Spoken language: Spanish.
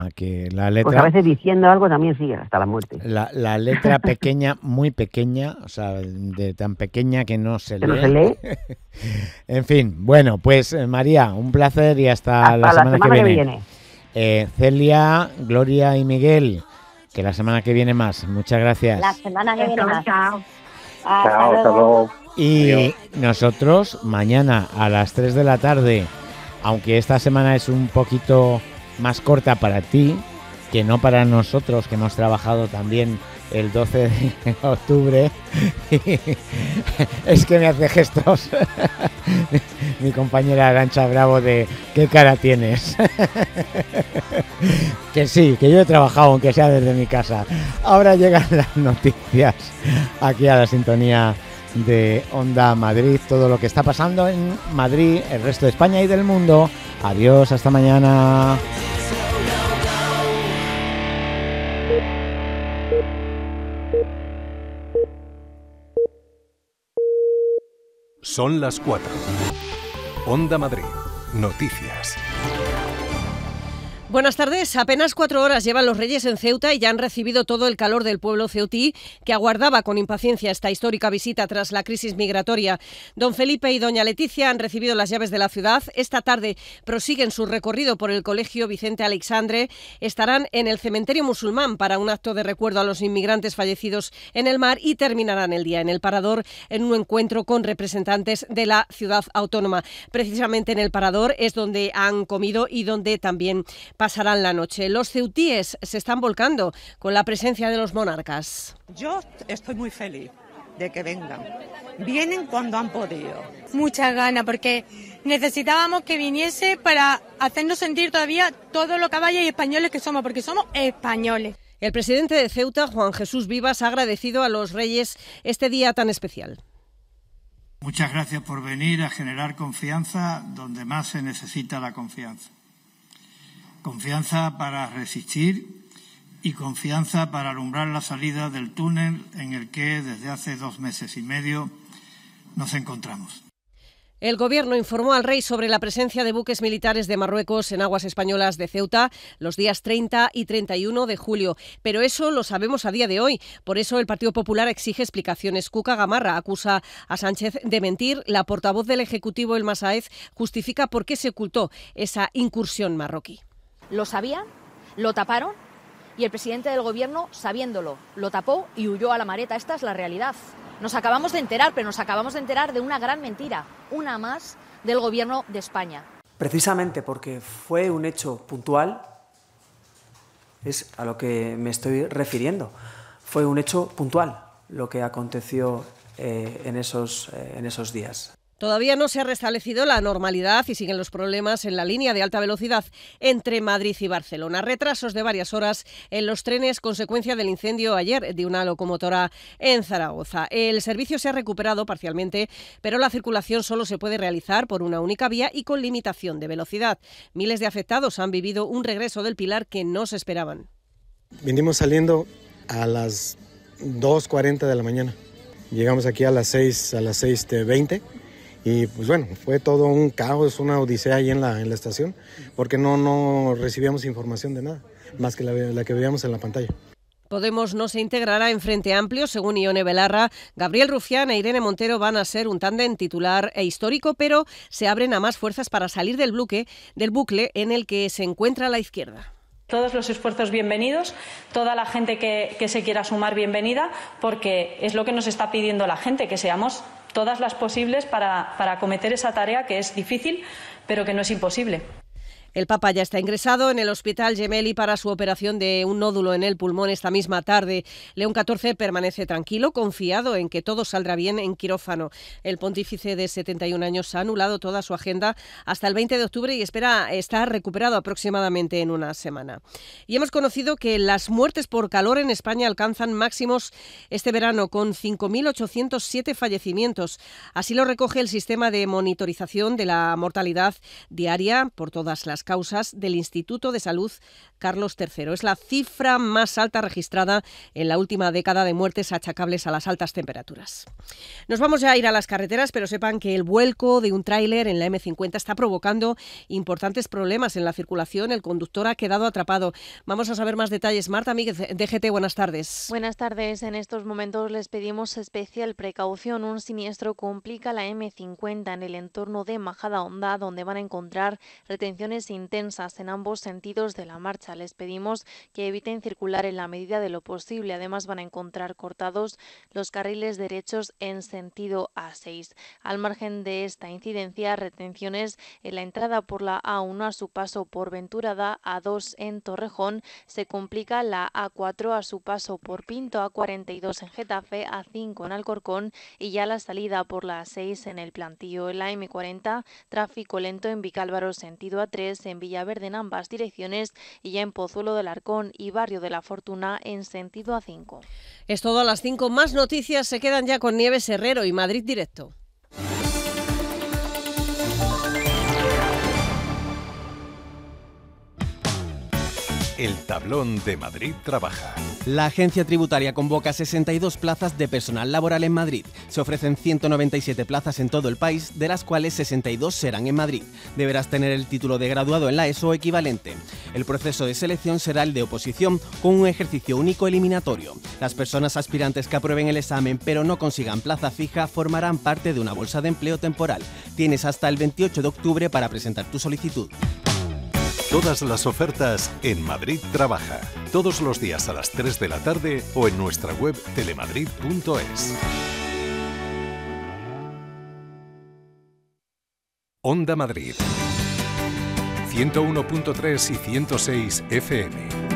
Que la Pues letra, a veces diciendo algo también sigue hasta la muerte. la letra pequeña, muy pequeña, o sea, de tan pequeña que no se ¿Que no lee. se lee? En fin, bueno, pues María, un placer y hasta Hasta la semana que viene. viene. Celia, Gloria y Miguel, que la semana que viene más. Muchas gracias. La semana que viene más. Chao. Hasta luego. Y Adiós. nosotros mañana a las 3 de la tarde, aunque esta semana es un poquito más corta para ti, que no para nosotros, que hemos trabajado también el 12 de octubre. Es que me hace gestos mi compañera Arantxa Bravo de ¿qué cara tienes? Que sí, que yo he trabajado aunque sea desde mi casa. Ahora llegan las noticias aquí a la sintonía de Onda Madrid, todo lo que está pasando en Madrid, el resto de España y del mundo. Adiós, hasta mañana. Son las 4. Onda Madrid. Noticias. Buenas tardes. Apenas 4 horas llevan los Reyes en Ceuta y ya han recibido todo el calor del pueblo ceutí, que aguardaba con impaciencia esta histórica visita tras la crisis migratoria. Don Felipe y doña Leticia han recibido las llaves de la ciudad. Esta tarde prosiguen su recorrido por el Colegio Vicente Aleixandre. Estarán en el cementerio musulmán para un acto de recuerdo a los inmigrantes fallecidos en el mar y terminarán el día en el Parador en un encuentro con representantes de la ciudad autónoma. Precisamente en el Parador es donde han comido y donde también pasarán la noche. Los ceutíes se están volcando con la presencia de los monarcas. Yo estoy muy feliz de que vengan. Vienen cuando han podido. Mucha gana, porque necesitábamos que viniese para hacernos sentir todavía todo lo caballos y españoles que somos, porque somos españoles. El presidente de Ceuta, Juan Jesús Vivas, ha agradecido a los Reyes este día tan especial. Muchas gracias por venir a generar confianza donde más se necesita la confianza. Confianza para resistir y confianza para alumbrar la salida del túnel en el que desde hace 2 meses y medio nos encontramos. El Gobierno informó al Rey sobre la presencia de buques militares de Marruecos en aguas españolas de Ceuta los días 30 y 31 de julio. Pero eso lo sabemos a día de hoy. Por eso el Partido Popular exige explicaciones. Cuca Gamarra acusa a Sánchez de mentir. La portavoz del Ejecutivo, Elma Sáez, justifica por qué se ocultó esa incursión marroquí. Lo sabían, lo taparon y el presidente del Gobierno, sabiéndolo, lo tapó y huyó a la mareta. Esta es la realidad. Nos acabamos de enterar, pero nos acabamos de enterar de una gran mentira, una más del Gobierno de España. Precisamente porque fue un hecho puntual, es a lo que me estoy refiriendo. Fue un hecho puntual lo que aconteció en esos días. Todavía no se ha restablecido la normalidad y siguen los problemas en la línea de alta velocidad entre Madrid y Barcelona. Retrasos de varias horas en los trenes, consecuencia del incendio ayer de una locomotora en Zaragoza. El servicio se ha recuperado parcialmente, pero la circulación solo se puede realizar por una única vía y con limitación de velocidad. Miles de afectados han vivido un regreso del Pilar que no se esperaban. Venimos saliendo a las 2:40 de la mañana. Llegamos aquí a las 6:20. Y pues bueno, fue todo un caos, una odisea ahí en la estación, porque no recibíamos información de nada, más que la que veíamos en la pantalla. Podemos no se integrará en Frente Amplio, según Ione Belarra. Gabriel Rufián e Irene Montero van a ser un tándem titular e histórico, pero se abren a más fuerzas para salir del bucle en el que se encuentra la izquierda. Todos los esfuerzos bienvenidos, toda la gente que se quiera sumar bienvenida, porque es lo que nos está pidiendo la gente, que seamos todas las posibles para acometer esa tarea que es difícil, pero que no es imposible. El Papa ya está ingresado en el Hospital Gemelli para su operación de un nódulo en el pulmón esta misma tarde. León XIV permanece tranquilo, confiado en que todo saldrá bien en quirófano. El pontífice de 71 años ha anulado toda su agenda hasta el 20 de octubre y espera estar recuperado aproximadamente en una semana. Y hemos conocido que las muertes por calor en España alcanzan máximos este verano, con 5.807 fallecimientos. Así lo recoge el sistema de monitorización de la mortalidad diaria por todas las las causas del Instituto de Salud Carlos III. Es la cifra más alta registrada en la última década de muertes achacables a las altas temperaturas. Nos vamos ya a ir a las carreteras, pero sepan que el vuelco de un tráiler en la M50 está provocando importantes problemas en la circulación. El conductor ha quedado atrapado. Vamos a saber más detalles. Marta Míguez, DGT, buenas tardes. Buenas tardes. En estos momentos les pedimos especial precaución. Un siniestro complica la M50 en el entorno de Majadahonda, donde van a encontrar retenciones intensas en ambos sentidos de la marcha. Les pedimos que eviten circular en la medida de lo posible. Además, van a encontrar cortados los carriles derechos en sentido A6. Al margen de esta incidencia, retenciones en la entrada por la A1 a su paso por Venturada, A2 en Torrejón, se complica la A4 a su paso por Pinto, A42 en Getafe, A5 en Alcorcón y ya la salida por la A6 en el Plantío. En la M40, tráfico lento en Vicálvaro sentido A3, en Villaverde en ambas direcciones y ya en Pozuelo del Arcón y Barrio de la Fortuna en sentido A5. Es todo a las 5. Más noticias se quedan ya con Nieves Herrero y Madrid Directo. El tablón de Madrid trabaja. La agencia tributaria convoca 62 plazas de personal laboral en Madrid. Se ofrecen 197 plazas en todo el país, de las cuales 62 serán en Madrid. Deberás tener el título de graduado en la ESO o equivalente. El proceso de selección será el de oposición, con un ejercicio único eliminatorio. Las personas aspirantes que aprueben el examen pero no consigan plaza fija formarán parte de una bolsa de empleo temporal. Tienes hasta el 28 de octubre para presentar tu solicitud. Todas las ofertas en Madrid Trabaja. Todos los días a las 3 de la tarde o en nuestra web telemadrid.es. Onda Madrid. 101.3 y 106 FM.